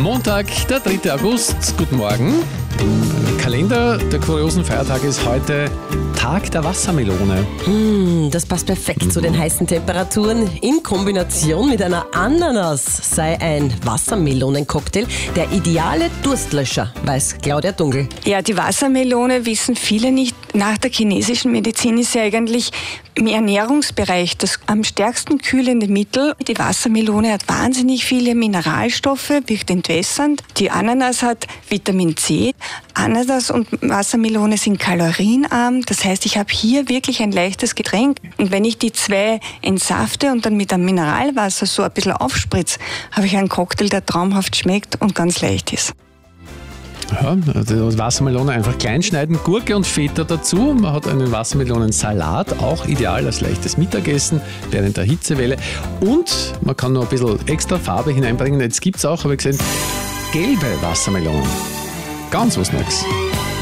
Montag, der 3. August. Guten Morgen. Im Kalender der kuriosen Feiertage ist heute Tag der Wassermelone. Das passt perfekt zu den heißen Temperaturen. In Kombination mit einer Ananas sei ein Wassermelonencocktail der ideale Durstlöscher, weiß Claudia Dunkel. Ja, die Wassermelone wissen viele nicht. Nach der chinesischen Medizin ist sie eigentlich im Ernährungsbereich das am stärksten kühlende Mittel. Die Wassermelone hat wahnsinnig viele Mineralstoffe, wirkt entwässernd. Die Ananas hat Vitamin C. Ananas und Wassermelone sind kalorienarm. Das heißt, ich habe hier wirklich ein leichtes Getränk. Und wenn ich die zwei entsafte und dann mit einem Mineralwasser so ein bisschen aufspritze, habe ich einen Cocktail, der traumhaft schmeckt und ganz leicht ist. Ja, also Wassermelone einfach klein schneiden, Gurke und Feta dazu. Man hat einen Wassermelonensalat, auch ideal als leichtes Mittagessen während der Hitzewelle. Und man kann noch ein bisschen extra Farbe hineinbringen. Jetzt gibt es auch, habe ich gesehen, gelbe Wassermelonen. Ganz was Neues.